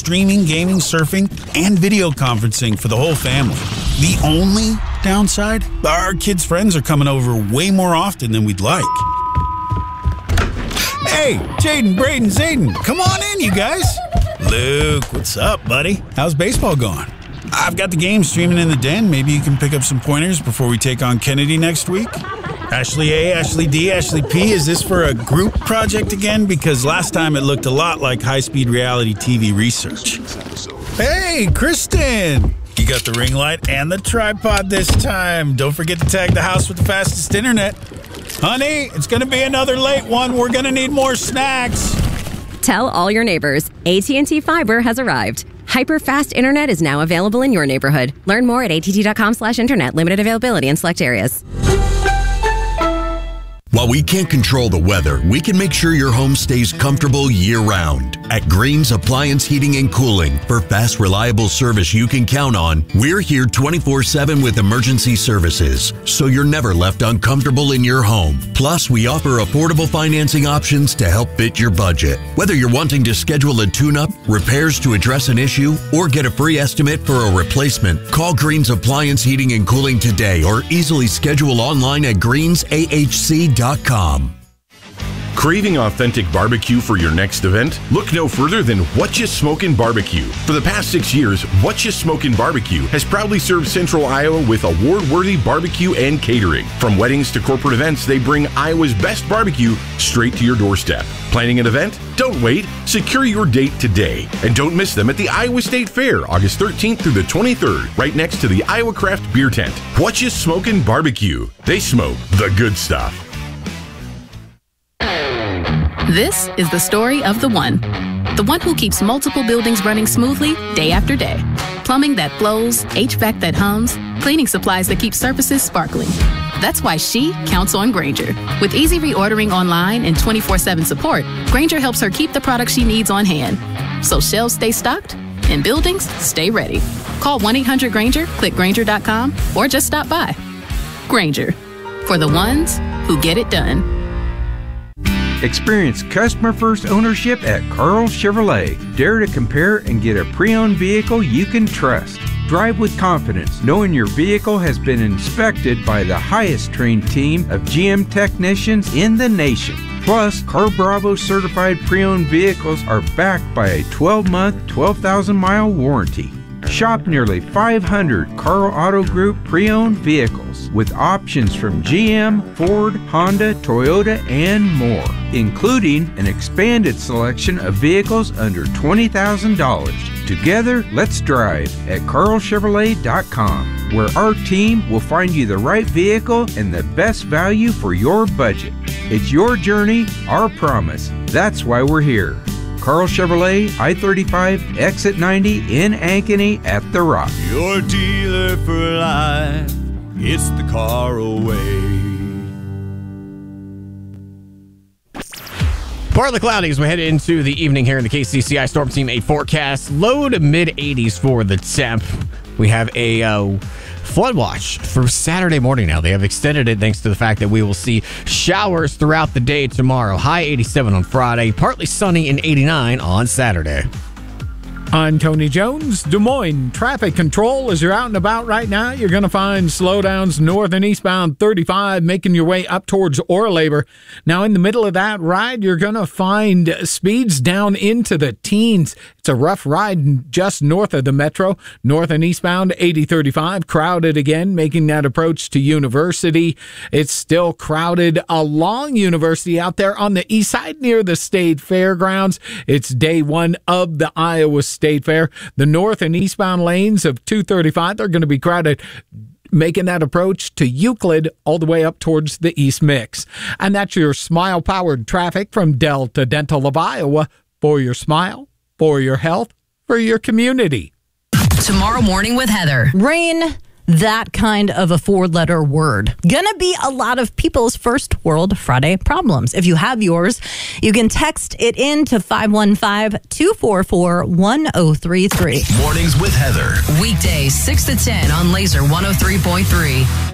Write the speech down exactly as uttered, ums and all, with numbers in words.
streaming, gaming, surfing, and video conferencing for the whole family. The only downside? Our kids' friends are coming over way more often than we'd like. Hey, Jaden, Braden, Zayden, come on in, you guys. Luke, what's up, buddy? How's baseball going? I've got the game streaming in the den. Maybe you can pick up some pointers before we take on Kennedy next week. Ashley A, Ashley D, Ashley P, is this for a group project again? Because last time it looked a lot like high-speed reality T V research. Hey, Kristen! You got the ring light and the tripod this time. Don't forget to tag the house with the fastest internet. Honey, it's going to be another late one. We're going to need more snacks. Tell all your neighbors, A T and T Fiber has arrived. Hyper-fast internet is now available in your neighborhood. Learn more at att.com slash internet. Limited availability in select areas. While we can't control the weather, we can make sure your home stays comfortable year-round. At Green's Appliance Heating and Cooling, for fast, reliable service you can count on, we're here twenty-four seven with emergency services, so you're never left uncomfortable in your home. Plus, we offer affordable financing options to help fit your budget. Whether you're wanting to schedule a tune-up, repairs to address an issue, or get a free estimate for a replacement, call Green's Appliance Heating and Cooling today or easily schedule online at greens a h c dot com. Craving authentic barbecue for your next event? Look no further than What Ya Smokin' Barbecue. For the past six years, What Ya Smokin' Barbecue has proudly served Central Iowa with award-worthy barbecue and catering. From weddings to corporate events, they bring Iowa's best barbecue straight to your doorstep. Planning an event? Don't wait. Secure your date today. And don't miss them at the Iowa State Fair, August thirteenth through the twenty-third, right next to the Iowa Craft Beer Tent. What Ya Smokin' Barbecue. They smoke the good stuff. This is the story of the one. The one who keeps multiple buildings running smoothly day after day. Plumbing that flows, H V A C that hums, cleaning supplies that keep surfaces sparkling. That's why she counts on Grainger. With easy reordering online and twenty-four seven support, Grainger helps her keep the products she needs on hand. So shelves stay stocked and buildings stay ready. Call one eight hundred Grainger, click Grainger dot com, or just stop by. Grainger, for the ones who get it done. Experience customer-first ownership at Carl Chevrolet. Dare to compare and get a pre-owned vehicle you can trust. Drive with confidence, knowing your vehicle has been inspected by the highest trained team of G M technicians in the nation. Plus, Car Bravo certified pre-owned vehicles are backed by a twelve month, twelve thousand mile warranty. Shop nearly five hundred Carl Auto Group pre-owned vehicles with options from G M, Ford, Honda, Toyota, and more, including an expanded selection of vehicles under twenty thousand dollars. Together, let's drive at carl chevrolet dot com, where our team will find you the right vehicle and the best value for your budget. It's your journey, our promise. That's why we're here. Carl Chevrolet, I thirty-five, Exit ninety in Ankeny at The Rock. Your dealer for life, it's the Carl way. Partly cloudy as we head into the evening here in the K C C I Storm Team eight forecast. Low to mid eighties for the temp. We have a uh, flood watch for Saturday morning now. They have extended it thanks to the fact that we will see showers throughout the day tomorrow. High eighty-seven on Friday, partly sunny and eighty-nine on Saturday. I'm Tony Jones, Des Moines Traffic Control. As you're out and about right now, you're going to find slowdowns north and eastbound thirty-five, making your way up towards Orlabor. Now, in the middle of that ride, you're going to find speeds down into the teens. It's a rough ride just north of the metro. North and eastbound eighty thirty-five, crowded again, making that approach to University. It's still crowded along University out there on the east side near the State Fairgrounds. It's day one of the Iowa State Fair. The north and eastbound lanes of two thirty-five, they're going to be crowded, making that approach to Euclid all the way up towards the East Mix. And that's your smile-powered traffic from Delta Dental of Iowa. For your smile, for your health, for your community. Tomorrow morning with Heather. Rain, that kind of a four-letter word. Gonna be a lot of people's first World Friday problems. If you have yours, you can text it in to five one five, two four four, one oh three three. Mornings with Heather. Weekdays six to ten on Laser one oh three point three.